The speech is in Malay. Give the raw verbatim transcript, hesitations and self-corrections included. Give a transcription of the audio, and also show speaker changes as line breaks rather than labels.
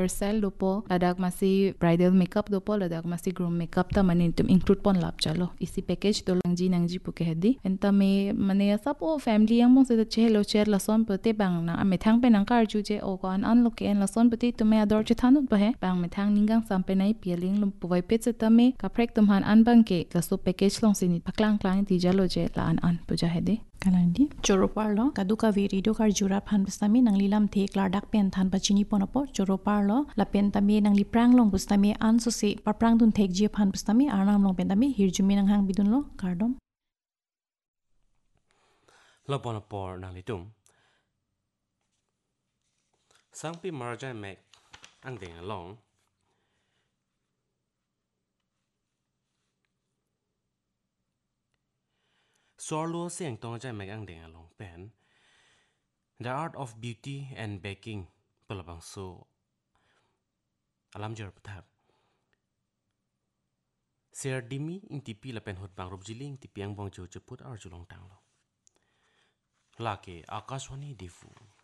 hairstyle dopo ladak masih bridal makeup dopo ladak masih groom makeup ta mane tum include pon lap chalo isi package to langji nangji puke hedi enta me mane sapo family yang mong se che lo cher la son pote bang na me thang pe nang kar ju je o kon an lo ke en la son pote to me ador che thanut ba he bang me thang ningang sampe nai pialing lum puwai pe che ta me ka prek tum han an bang ke la so package long sinit paklang klang ti jalo je la an an puja hedi
kalandi choropar lo kaduka viri do kar jura phan bustami nang lilam the klar dak pen than pachini ponopo choropar lo la pen tami nang li prang long bustami an so se parprang dun thek je phan bustami arnam long pen tami hirjumi nang hang bidun lo kardom
lo ponopor nang litum sangpi marja mek ang ding along Sorlo siang tong jai mek ang ding along pen The Art of Beauty and Baking pelabang so alam jar pathap Ser dimi ing tipi la pen hot bang rob jiling tipi ang bong jo jeput ar julong tang lo Lake Akashwani Difu